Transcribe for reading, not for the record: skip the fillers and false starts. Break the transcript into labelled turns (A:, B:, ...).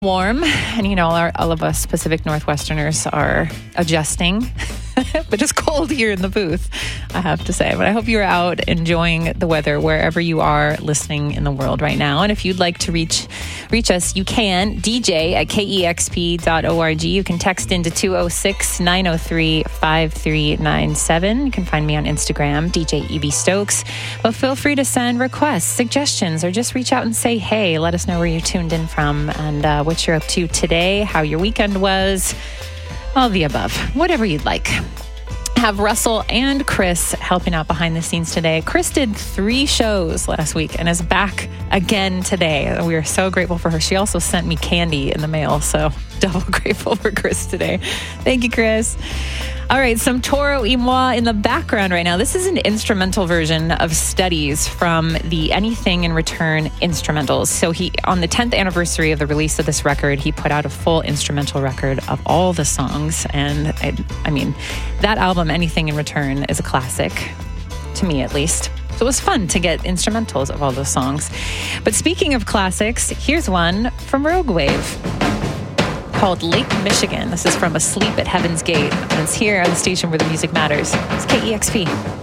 A: warm, and all of us Pacific Northwesterners are adjusting, but it's cold here in the booth, I have to say. But I hope you're out enjoying the weather wherever you are listening in the world right now. And if you'd like to reach us, you can. DJ at kexp.org. You can text into 206-903-5397. You can find me on Instagram, DJ Evie Stokes. But feel free to send requests, suggestions, or just reach out and say, hey, let us know where you're tuned in from and what you're up to today, how your weekend was, all the above, whatever you'd like. Have Russell and Chris helping out behind the scenes today. Chris did 3 shows last week and is back again today. We are so grateful for her. She also sent me candy in the mail, so double grateful for Chris today. Thank you, Chris. All right, some Toro y Moi in the background right now. This is an instrumental version of Studies from the Anything in Return instrumentals. So on the 10th anniversary of the release of this record, he put out a full instrumental record of all the songs. And I mean, that album, Anything in Return, is a classic, to me at least. So it was fun to get instrumentals of all those songs. But speaking of classics, here's one from Rogue Wave called Lake Michigan. This is from Asleep at Heaven's Gate, and it's here on the station where the music matters. It's KEXP.